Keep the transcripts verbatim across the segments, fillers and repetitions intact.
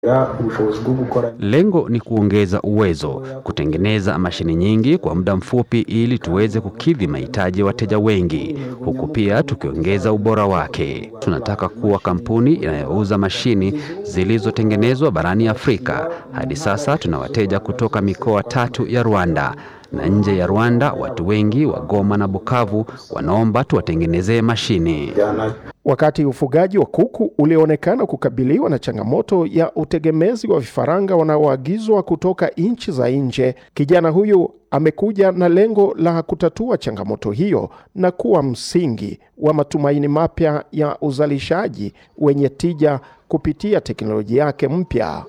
Lengo ni kuongeza uwezo, kutengeneza mashini nyingi kwa muda mfupi ili tuweze kukidhi mahitaji ya wateja wengi, huku pia tukiongeza ubora wake. Tunataka kuwa kampuni inayouza mashini zilizotengenezwa barani Afrika. Hadi sasa tuna wateja kutoka mikoa tatu ya Rwanda. Na nje ya Rwanda, watu wengi wa Goma na Bukavu wanaomba tuwatengenezee mashini. Wakati ufugaji wa kuku ulionekana kukabiliwa na changamoto ya utegemezi wa vifaranga wanaoagizwa kutoka nchi za nje, kijana huyu amekuja na lengo la kutatua changamoto hiyo na kuwa msingi wa matumaini mapya ya uzalishaji wenye tija kupitia teknolojia yake mpya.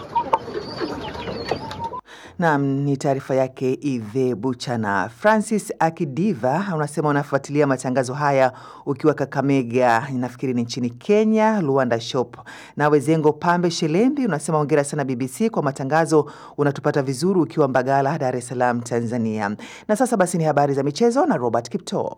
Naam, ni taarifa yake Ive Buchana. Francis Akidiva unasema unafuatilia matangazo haya ukiwa Kakamega, nafikiri ni nchini Kenya, Luanda Shop. Na Wezengo Pambe Shelembi unasema hongera sana B B C kwa matangazo, unatupata vizuri ukiwa Mbagala, Dar es Salaam, Tanzania. Na sasa basi ni habari za michezo na Robert Kipto.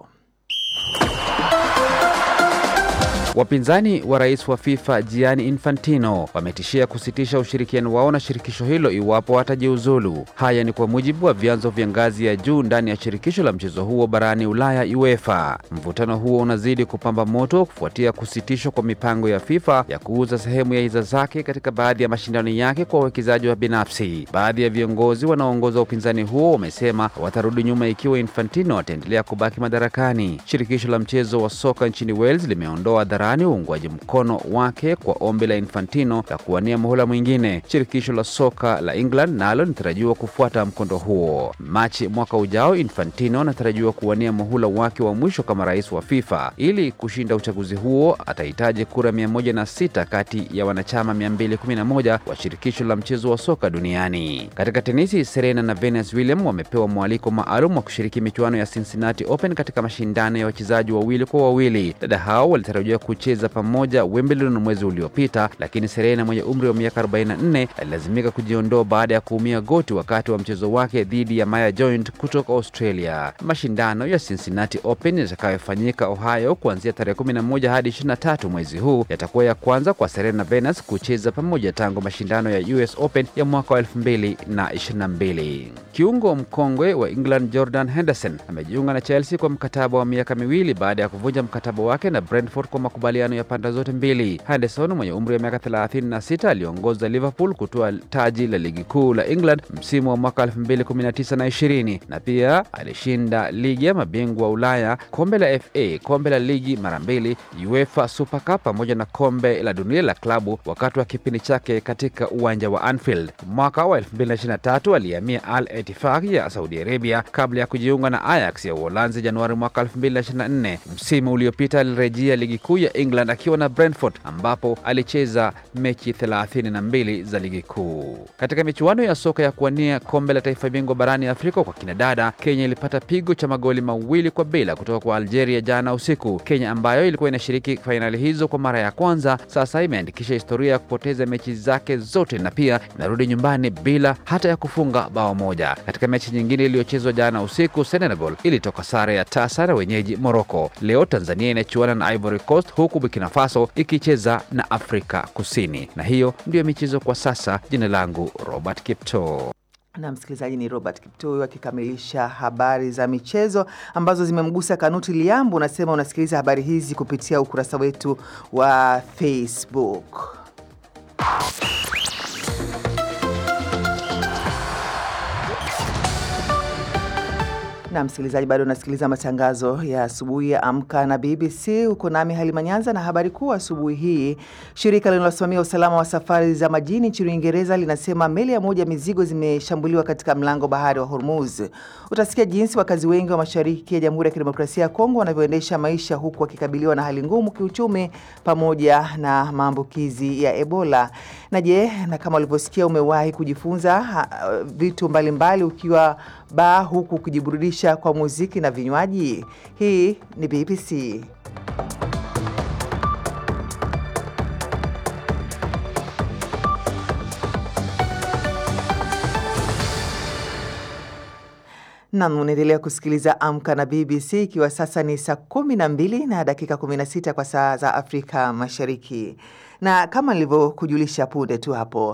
Wapinzani wa rais wa FIFA Gianni Infantino wametishia kusitisha ushirikiano wao na shirikisho hilo iwapo watajiuzulu. Haya ni kwa mujibu wa vyanzo vya ngazi ya juu ndani ya shirikisho la mchezo huo barani Ulaya UEFA. Mvutano huo unazidi kupamba moto kufuatia kusitishwa kwa mipango ya FIFA ya kuuza sehemu ya hisa zake katika baadhi ya mashindano yake kwa wawekezaji wa binafsi. Baadhi ya viongozi wanaoongoza upinzani huo wamesema watarudi nyuma ikiwa Infantino ataendelea kubaki madarakani. Shirikisho la mchezo wa soka nchini Wales limeondoa uungwaji mkono wake kwa ombi la Infantino la kuwania muhula mwingine. Shirikisho la soka la England nalo linatarajiwa kufuata mkondo huo. Machi mwaka ujao, Infantino anatarajiwa kuwania muhula wake wa mwisho kama rais wa FIFA. Ili kushinda uchaguzi huo, atahitaji kura mia moja na sita kati ya wanachama mia mbili kumi na moja wa shirikisho la mchezo wa soka duniani. Katika tenisi, Serena na Venus Williams wamepewa mwaliko maalum wa kushiriki michuano ya Cincinnati Open katika mashindano ya wachezaji wawili kwa wawili. Dada hao walitarajiwa kucheza pamoja Wimbledon mwezi uliopita, lakini Serena mwenye umri wa miaka arobaini na nne alilazimika kujiondoa baada ya kuumia goti wakati wa mchezo wake dhidi ya Maya Joint kutoka Australia. Mashindano ya Cincinnati Open yatakayofanyika Ohio kuanzia tarehe kumi na moja hadi ishirini na tatu mwezi huu yatakuwa ya kwanza kwa Serena na Venus kucheza pamoja tangu mashindano ya U S Open ya mwaka wa elfu mbili na ishirini na mbili. Kiungo mkongwe wa England Jordan Henderson amejiunga na Chelsea kwa mkataba wa miaka miwili baada ya kuvunja mkataba wake na Brentford kwa makubaliano ya pande zote mbili. Henderson mwenye umri wa miaka thelathini na sita aliongoza Liverpool kutoa taji la ligi kuu la England msimu wa mwaka elfu mbili kumi na tisa na ishirini, na pia alishinda ligi ya mabingwa Ulaya, kombe la F A, kombe la ligi mara mbili, UEFA Super Cup pamoja na kombe la dunia la klabu wakati wa kipindi chake katika uwanja wa Anfield. Mwaka wa elfu mbili na ishirini na tatu alihamia Al Ettifaq ya Saudi Arabia kabla ya kujiunga na Ajax ya Uholanzi Januari mwaka elfu mbili na ishirini na nne. Msimu uliopita alirejea ligi kuu ya England akiwa na Brentford ambapo alicheza mechi thelathini na mbili za ligi kuu. Katika michuano ya soka ya kuwania kombe la taifa bingwa barani Afrika kwa kinadada, Kenya ilipata pigo cha magoli mawili kwa bila kutoka kwa Algeria jana usiku. Kenya ambayo ilikuwa inashiriki fainali hizo kwa mara ya kwanza, sasa imeandikisha historia ya kupoteza mechi zake zote na pia inarudi nyumbani bila hata ya kufunga bao moja. Katika mechi nyingine iliyochezwa jana usiku, Senegal ilitoka sare ya tasa na wenyeji Morocco. Leo Tanzania inachuana na Ivory Coast huku Burkina Faso ikicheza na Afrika Kusini. Na hiyo ndio michezo kwa sasa. Jina langu Robert Kipto. Na msikilizaji, ni Robert Kipto akikamilisha habari za michezo ambazo zimemgusa Kanuti Liambu. Unasema unasikiliza habari hizi kupitia ukurasa wetu wa Facebook. Na msikilizaji, bado unasikiliza matangazo ya asubuhi ya Amka na B B C. Uko nami Halima Nyanza na habari kuu asubuhi hii. Shirika linalosimamia usalama wa safari za majini nchini Uingereza linasema meli ya moja mizigo zimeshambuliwa katika mlango bahari wa Hormuz. Utasikia jinsi wakazi wengi wa mashariki ya Jamhuri ya Kidemokrasia ya Kongo wanavyoendesha maisha huku wakikabiliwa na hali ngumu kiuchumi pamoja na maambukizi ya Ebola. Na je, na kama ulivyosikia, umewahi kujifunza uh, vitu mbalimbali ukiwa ba huku kujiburudisha kwa muziki na vinywaji? Hii ni B B C. Na unaendelea kusikiliza Amka na B B C, ikiwa sasa ni saa kumi na mbili na dakika kumi na sita kwa saa za Afrika Mashariki. Na kama nilivyokujulisha punde tu hapo,